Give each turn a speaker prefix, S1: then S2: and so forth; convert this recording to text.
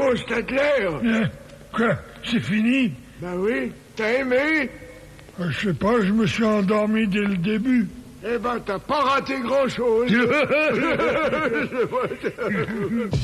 S1: Oh, c'était clair.
S2: Quoi? C'est fini?
S1: Ben oui. T'as aimé?
S2: Je sais pas, je me suis endormi dès le début.
S1: Eh ben, t'as pas raté grand-chose.